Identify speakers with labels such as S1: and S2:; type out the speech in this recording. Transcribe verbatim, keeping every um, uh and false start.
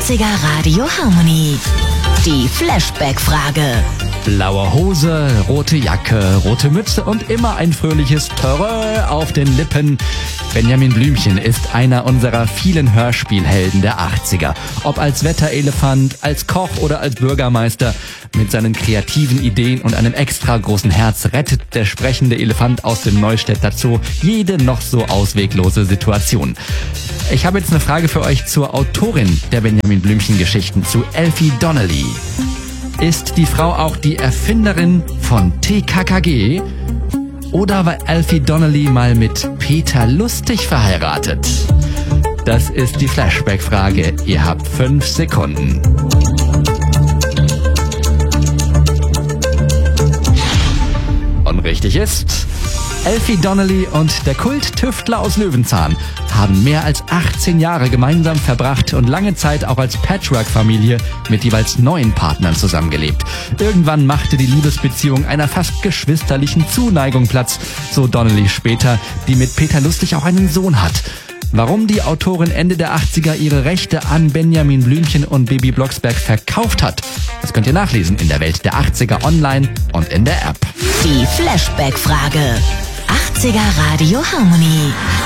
S1: achtziger Radio Harmony. Die Flashback-Frage.
S2: Blaue Hose, rote Jacke, rote Mütze und immer ein fröhliches Törö auf den Lippen. Benjamin Blümchen ist einer unserer vielen Hörspielhelden der achtziger. Ob als Wetterelefant, als Koch oder als Bürgermeister. Mit seinen kreativen Ideen und einem extra großen Herz rettet der sprechende Elefant aus dem Neustädter Zoo jede noch so ausweglose Situation. Ich habe jetzt eine Frage für euch zur Autorin der Benjamin Blümchen Geschichten, zu Elfie Donnelly. Ist die Frau auch die Erfinderin von T K K G? Oder war Elfie Donnelly mal mit Peter Lustig verheiratet? Das ist die Flashback-Frage. Ihr habt fünf Sekunden. Und richtig ist, Elfie Donnelly und der Kult-Tüftler aus Löwenzahn haben mehr als achtzehn Jahre gemeinsam verbracht und lange Zeit auch als Patchwork-Familie mit jeweils neun Partnern zusammengelebt. Irgendwann machte die Liebesbeziehung einer fast geschwisterlichen Zuneigung Platz, so Donnelly später, die mit Peter Lustig auch einen Sohn hat. Warum die Autorin Ende der achtziger ihre Rechte an Benjamin Blümchen und Bibi Blocksberg verkauft hat, das könnt ihr nachlesen in der Welt der achtziger online und in der App.
S1: Die Flashback-Frage. achtziger Radio Harmony.